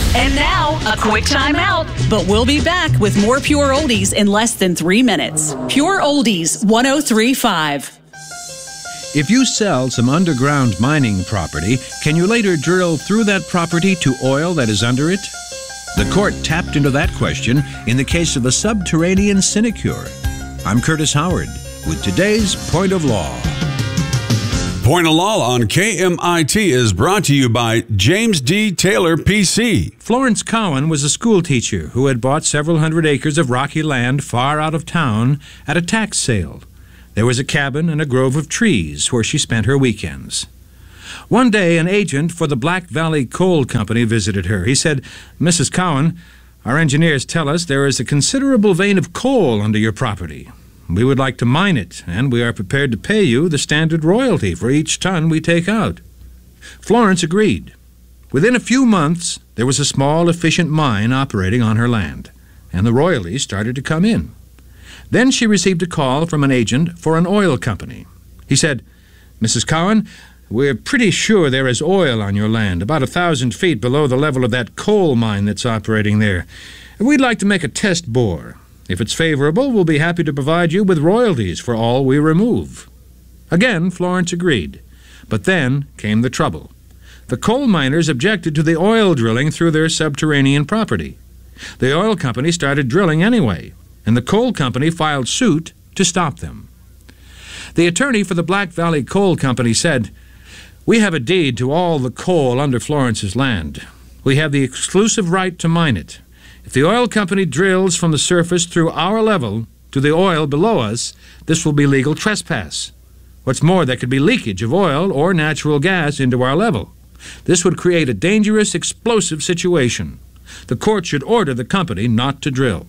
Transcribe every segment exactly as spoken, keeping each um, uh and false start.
And now, a quick time out. But we'll be back with more Pure Oldies in less than three minutes. Pure Oldies one oh three point five. If you sell some underground mining property, can you later drill through that property to oil that is under it? The court tapped into that question in the case of a subterranean sinecure. I'm Curtis Howard with today's Point of Law. Point of Law on K M I T is brought to you by James D. Taylor, P C. Florence Cowan was a school teacher who had bought several hundred acres of rocky land far out of town at a tax sale. There was a cabin and a grove of trees where she spent her weekends. One day, an agent for the Black Valley Coal Company visited her. He said, "Missus Cowan, our engineers tell us there is a considerable vein of coal under your property. We would like to mine it, and we are prepared to pay you the standard royalty for each ton we take out." Florence agreed. Within a few months, there was a small, efficient mine operating on her land, and the royalties started to come in. Then she received a call from an agent for an oil company. He said, "Missus Cowan, we're pretty sure there is oil on your land, about a thousand feet below the level of that coal mine that's operating there. We'd like to make a test bore. If it's favorable, we'll be happy to provide you with royalties for all we remove." Again, Florence agreed. But then came the trouble. The coal miners objected to the oil drilling through their subterranean property. The oil company started drilling anyway, and the coal company filed suit to stop them. The attorney for the Black Valley Coal Company said, "We have a deed to all the coal under Florence's land. We have the exclusive right to mine it. If the oil company drills from the surface through our level to the oil below us, this will be legal trespass. What's more, there could be leakage of oil or natural gas into our level. This would create a dangerous, explosive situation. The court should order the company not to drill."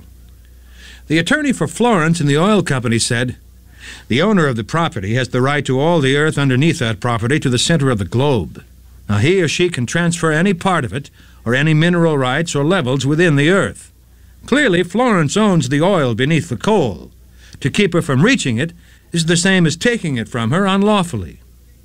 The attorney for Florence and the oil company said, "The owner of the property has the right to all the earth underneath that property to the center of the globe. Now he or she can transfer any part of it or any mineral rights or levels within the earth. Clearly, Florence owns the oil beneath the coal. To keep her from reaching it is the same as taking it from her unlawfully."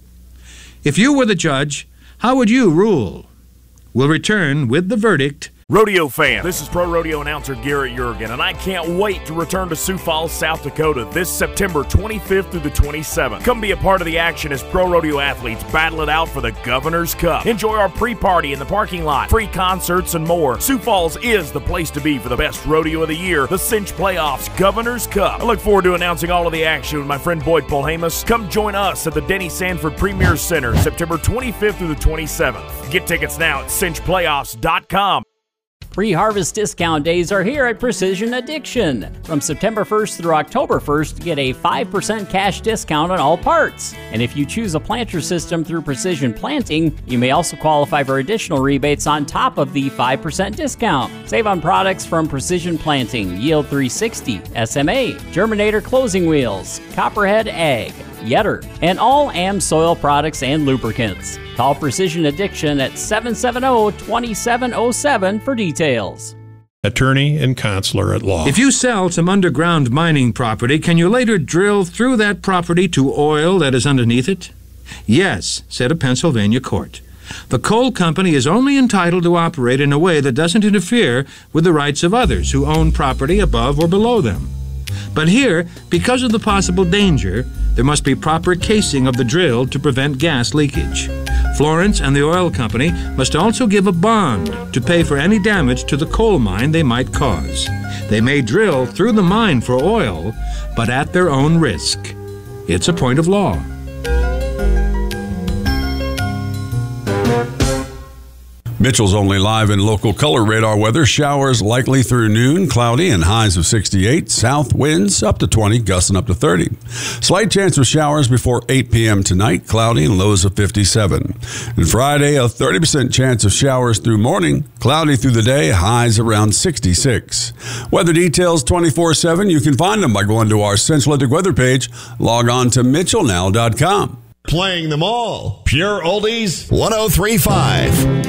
If you were the judge, how would you rule? We'll return with the verdict. Rodeo fan, this is pro rodeo announcer Garrett Jurgen, and I can't wait to return to Sioux Falls, South Dakota this September twenty-fifth through the twenty-seventh. Come be a part of the action as pro rodeo athletes battle it out for the Governor's Cup. Enjoy our pre-party in the parking lot, free concerts, and more. Sioux Falls is the place to be for the best rodeo of the year, the Cinch Playoffs Governor's Cup. I look forward to announcing all of the action with my friend Boyd Polhamus. Come join us at the Denny Sanford Premier Center September twenty-fifth through the twenty-seventh. Get tickets now at cinch playoffs dot com. Pre-harvest discount days are here at Precision Addiction. From September first through October first, get a five percent cash discount on all parts. And if you choose a planter system through Precision Planting, you may also qualify for additional rebates on top of the five percent discount. Save on products from Precision Planting, Yield three sixty, S M A, Germinator Closing Wheels, Copperhead Ag, Yetter, and all A M soil products and lubricants. Call Precision Addiction at seven seven zero, two seven zero seven for details. Attorney and counselor at law. If you sell some underground mining property, can you later drill through that property to oil that is underneath it? Yes, said a Pennsylvania court. The coal company is only entitled to operate in a way that doesn't interfere with the rights of others who own property above or below them. But here, because of the possible danger, there must be proper casing of the drill to prevent gas leakage. Florence and the oil company must also give a bond to pay for any damage to the coal mine they might cause. They may drill through the mine for oil, but at their own risk. It's a point of law. Mitchell's only live and local color radar weather. Showers likely through noon, cloudy and highs of sixty-eight. South winds up to twenty, gusting up to thirty. Slight chance of showers before eight p.m. tonight, cloudy and lows of fifty-seven. And Friday, a thirty percent chance of showers through morning, cloudy through the day, highs around sixty-six. Weather details twenty-four seven. You can find them by going to our Central Atlantic weather page. Log on to mitchell now dot com. Playing them all. Pure Oldies one oh three point five.